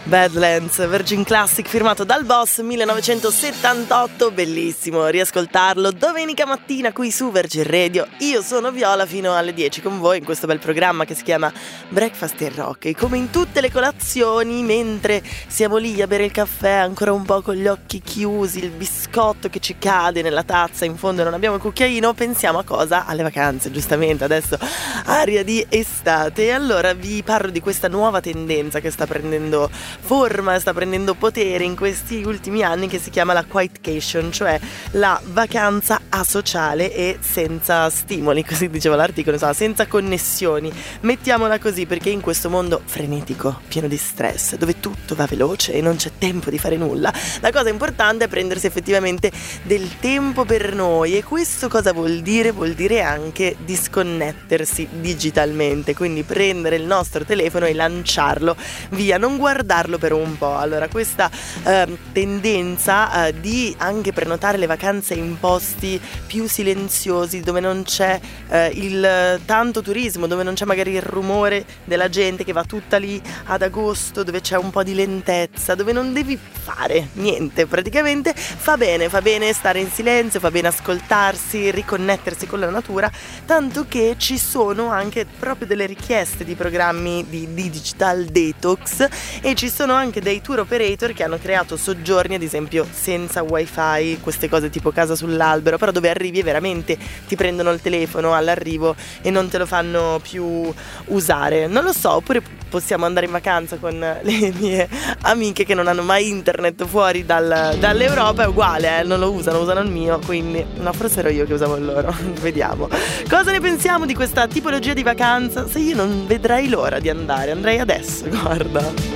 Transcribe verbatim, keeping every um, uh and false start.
Badlands, Virgin Classic, firmato dal Boss, millenovecentosettantotto, bellissimo riascoltarlo domenica mattina qui su Virgin Radio. Io sono Viola fino alle dieci con voi in questo bel programma che si chiama Breakfast in Rock, e come in tutte le colazioni, mentre siamo lì a bere il caffè ancora un po' con gli occhi chiusi, il biscotto che ci cade nella tazza in fondo e non abbiamo il cucchiaino, pensiamo a cosa? Alle vacanze, giustamente, adesso aria di estate. E allora vi parlo di questa nuova tendenza che sta prendendo forma, sta prendendo potere in questi ultimi anni, che si chiama la quietcation, cioè la vacanza asociale e senza stimoli, così diceva l'articolo, insomma, senza connessioni, mettiamola così, perché in questo mondo frenetico, pieno di stress, dove tutto va veloce e non c'è tempo di fare nulla, la cosa importante è prendersi effettivamente del tempo per noi. E questo cosa vuol dire? Vuol dire anche disconnettersi digitalmente, quindi prendere il nostro telefono e lanciarlo via, non guardarlo per un po'. Allora questa eh, tendenza eh, di anche prenotare le vacanze in posti più silenziosi, dove non c'è eh, il tanto turismo, dove non c'è magari il rumore della gente che va tutta lì ad agosto, dove c'è un po' di lentezza, dove non devi fare niente praticamente, fa bene, fa bene stare in silenzio, fa bene ascoltarsi, riconnettersi con la natura, tanto che ci sono anche proprio delle richieste di programmi di digital detox, e ci sono anche dei tour operator che hanno creato soggiorni, ad esempio senza wifi, queste cose tipo casa sull'albero, però dove arrivi e veramente ti prendono il telefono all'arrivo e non te lo fanno più usare. Non lo so, oppure possiamo andare in vacanza con le mie amiche che non hanno mai internet fuori dal, dall'Europa, è uguale, eh, non lo usano, usano il mio, quindi no, forse ero io che usavo il loro. Vediamo cosa ne pensiamo di questa tipologia di vacanza. Se io non vedrei l'ora di andare, andrei adesso, guarda.